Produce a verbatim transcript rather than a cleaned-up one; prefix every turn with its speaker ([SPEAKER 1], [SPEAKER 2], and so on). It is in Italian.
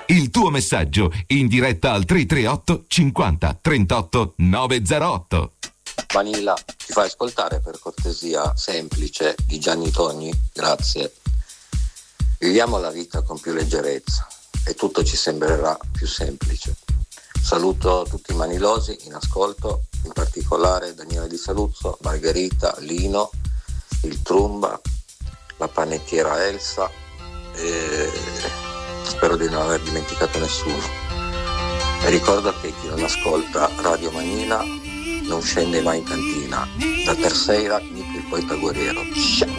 [SPEAKER 1] Il tuo messaggio in diretta al tre tre otto cinquanta trentotto novecentootto.
[SPEAKER 2] Vanilla, ti fai ascoltare per cortesia Semplice di Gianni Togni? Grazie. Viviamo la vita con più leggerezza e tutto ci sembrerà più semplice. Saluto tutti i manilosi in ascolto, in particolare Daniele Di Saluzzo, Margherita, Lino, il Trumba, la panettiera Elsa e spero di non aver dimenticato nessuno. E ricordo che chi non ascolta Radio Manila non scende mai in cantina. Da Terceira, Nick il poeta guerriero. Ciao!